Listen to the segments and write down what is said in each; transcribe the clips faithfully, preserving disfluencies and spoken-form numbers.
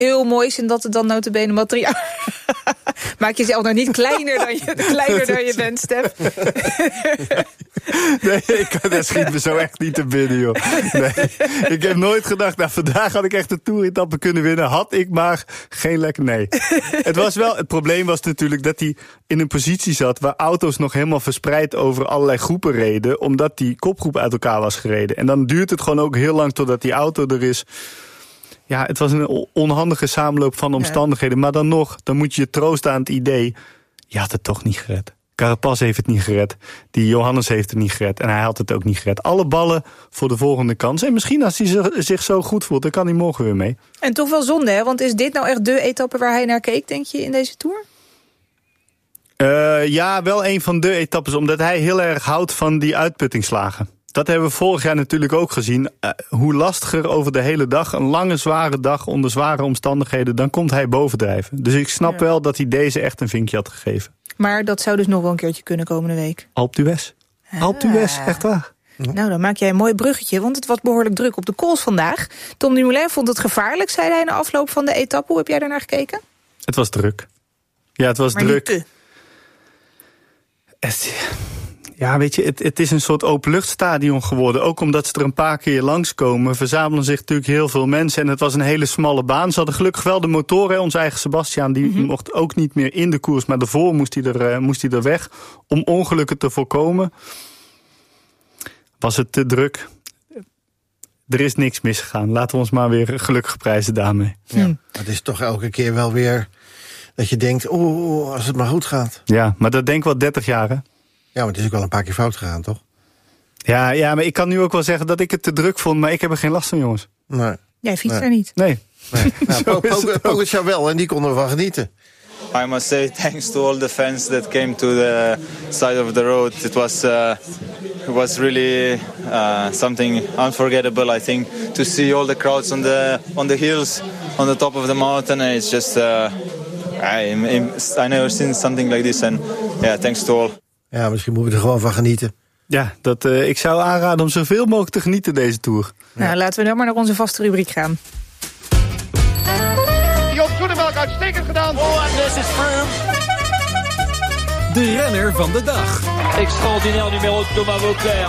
heel mooi is en dat het dan nota bene materiaal... Maak jezelf nou niet kleiner dan je, kleiner dan je bent, Stef. Nee, ik, dat schiet me zo echt niet te binnen, joh. Nee, ik heb nooit gedacht, nou, vandaag had ik echt de Tour-etappe kunnen winnen. Had ik maar geen lekker, nee. Het, was wel, het probleem was natuurlijk dat hij in een positie zat waar auto's nog helemaal verspreid over allerlei groepen reden, omdat die kopgroep uit elkaar was gereden. En dan duurt het gewoon ook heel lang totdat die auto er is. Ja, het was een onhandige samenloop van omstandigheden. Ja. Maar dan nog, dan moet je je troosten aan het idee, je had het toch niet gered. Carapaz heeft het niet gered. Die Johannes heeft het niet gered. En hij had het ook niet gered. Alle ballen voor de volgende kans. En misschien als hij zich zo goed voelt, dan kan hij morgen weer mee. En toch wel zonde, hè? Want is dit nou echt de etappe waar hij naar keek, denk je, in deze Tour? Uh, ja, wel een van de etappes. Omdat hij heel erg houdt van die uitputtingsslagen. Dat hebben we vorig jaar natuurlijk ook gezien. Uh, hoe lastiger over de hele dag, een lange, zware dag onder zware omstandigheden, dan komt hij bovendrijven. Dus ik snap ja. wel dat hij deze echt een vinkje had gegeven. Maar dat zou dus nog wel een keertje kunnen komende week. Alpe d'Huez. Ah. Alpe d'Huez, echt waar. Ja. Nou, dan maak jij een mooi bruggetje, want het was behoorlijk druk op de kools vandaag. Tom Dumoulin vond het gevaarlijk, zei hij na afloop van de etappe. Hoe heb jij daarnaar gekeken? Het was druk. Ja, het was maar druk. Niet te. Het, ja, weet je, het, het is een soort openluchtstadion geworden. Ook omdat ze er een paar keer langskomen, verzamelen zich natuurlijk heel veel mensen. En het was een hele smalle baan. Ze hadden gelukkig wel de motoren. Onze eigen Sebastian, die mm-hmm. mocht ook niet meer in de koers, maar daarvoor moest hij er, uh, moest hij er weg om ongelukken te voorkomen. Was het te druk? Er is niks misgegaan. Laten we ons maar weer gelukkig prijzen daarmee. Ja, hm. Het is toch elke keer wel weer dat je denkt, oh, als het maar goed gaat. Ja, maar dat denk ik wel dertig jaar, hè? Ja, maar het is ook wel een paar keer fout gegaan, toch? Ja, ja, maar ik kan nu ook wel zeggen dat ik het te druk vond, maar ik heb er geen last van, jongens. Nee. Jij fietst nee. er niet. Nee. nee. Nou, Pogačar wel, en die kon ervan genieten. I must say thanks to all the fans that came to the side of the road. It was uh, it was really uh, something unforgettable, I think, to see all the crowds on the on the hills, on the top of the mountain. It's just uh, I I never seen something like this, and yeah, thanks to all. Ja, misschien moeten we er gewoon van genieten. Ja, dat, uh, ik zou aanraden om zoveel mogelijk te genieten deze Tour. Nou, ja. Laten we dan maar naar onze vaste rubriek gaan. Zoetemelk uitstekend gedaan. Oh, en this is Froome. De renner van de dag. Extraordinair numero Thomas Vauclair.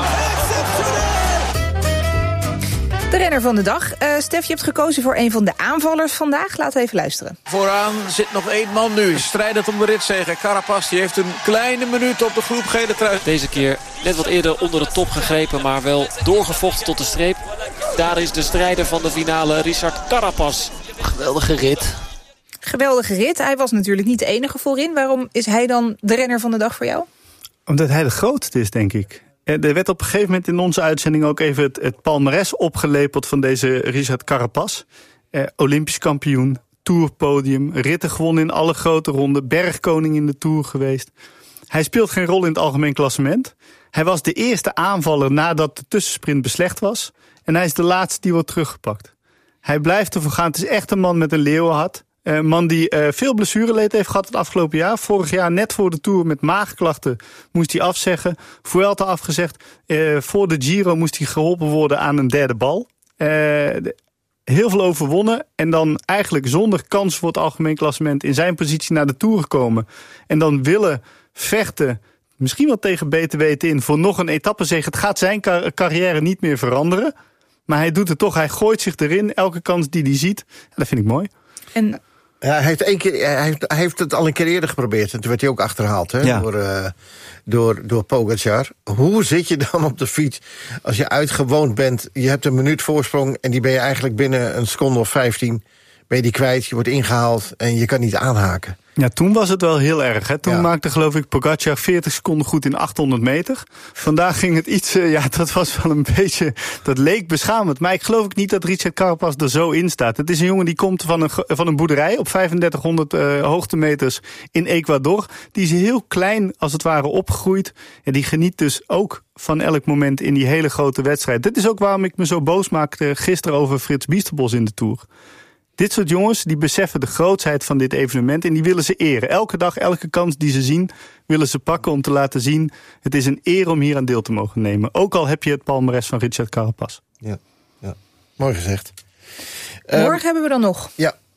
De renner van de dag. Uh, Stef, je hebt gekozen voor een van de aanvallers vandaag. Laten we even luisteren. Vooraan zit nog één man nu. Strijdend om de ritzege. Carapaz die heeft een kleine minuut op de groep gele trui. Deze keer net wat eerder onder de top gegrepen, maar wel doorgevochten tot de streep. Daar is de strijder van de finale, Richard Carapaz. Geweldige rit. Geweldige rit. Hij was natuurlijk niet de enige voorin. Waarom is hij dan de renner van de dag voor jou? Omdat hij de grootste is, denk ik. Er werd op een gegeven moment in onze uitzending ook even het, het palmares opgelepeld van deze Richard Carapaz. Eh, Olympisch kampioen, tourpodium, ritten gewonnen in alle grote ronden, bergkoning in de Tour geweest. Hij speelt geen rol in het algemeen klassement. Hij was de eerste aanvaller nadat de tussensprint beslecht was. En hij is de laatste die wordt teruggepakt. Hij blijft ervoor gaan. Het is echt een man met een leeuwenhart. Een man die uh, veel blessureleed heeft gehad het afgelopen jaar. Vorig jaar net voor de Tour met maagklachten moest hij afzeggen. Vuelta afgezegd. Uh, voor de Giro moest hij geholpen worden aan een derde bal. Uh, de, heel veel overwonnen. En dan eigenlijk zonder kans voor het algemeen klassement in zijn positie naar de Tour gekomen. En dan willen vechten, misschien wel tegen beter weten in, voor nog een etappezege. Het gaat zijn car- carrière niet meer veranderen. Maar hij doet het toch. Hij gooit zich erin. Elke kans die hij ziet. En dat vind ik mooi. En Ja, hij, heeft één keer, hij, heeft, hij heeft het al een keer eerder geprobeerd. En toen werd hij ook achterhaald hè, ja. door, uh, door, door Pogačar. Hoe zit je dan op de fiets als je uitgewoond bent? Je hebt een minuut voorsprong en die ben je eigenlijk binnen een seconde of vijftien... ben je die kwijt, je wordt ingehaald en je kan niet aanhaken. Ja, toen was het wel heel erg. Hè? Toen ja. maakte geloof ik Pogačar veertig seconden goed in achthonderd meter. Vandaag ging het iets, uh, ja, dat was wel een beetje, dat leek beschamend. Maar ik geloof ook niet dat Richard Carapaz er zo in staat. Het is een jongen die komt van een, van een boerderij op vijfendertighonderd uh, hoogtemeters in Ecuador. Die is heel klein als het ware opgegroeid. En die geniet dus ook van elk moment in die hele grote wedstrijd. Dit is ook waarom ik me zo boos maakte gisteren over Frits Biesterbos in de Tour. Dit soort jongens die beseffen de grootsheid van dit evenement en die willen ze eren. Elke dag, elke kans die ze zien, willen ze pakken om te laten zien. Het is een eer om hier aan deel te mogen nemen. Ook al heb je het palmares van Richard Carapaz. Ja, ja. Mooi gezegd. Morgen uh, hebben we dan nog. Ja,